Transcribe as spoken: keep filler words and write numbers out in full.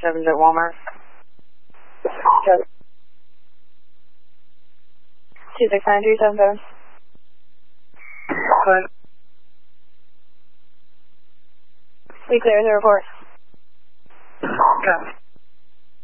seven at Walmart. Okay. two six nine three seven seven. Fine. We clear the report. Okay.